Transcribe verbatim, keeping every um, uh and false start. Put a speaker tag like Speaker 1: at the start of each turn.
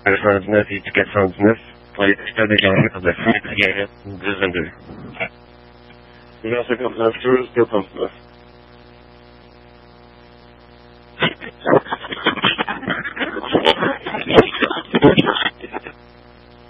Speaker 1: cent dix-neuf et du quatre cent dix-neuf pour les testeurs déclarés par de la fumée de cigarette dix vingt-deux. Numéro cinquante-neuf, toujours still pump.